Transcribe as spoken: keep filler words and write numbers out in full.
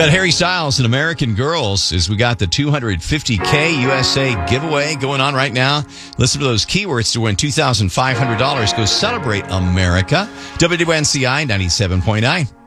Got Harry Styles and American Girls as we got the two hundred fifty K U S A giveaway going on right now. Listen to those keywords to win two thousand five hundred dollars. Go celebrate America. W W N C I ninety-seven point nine.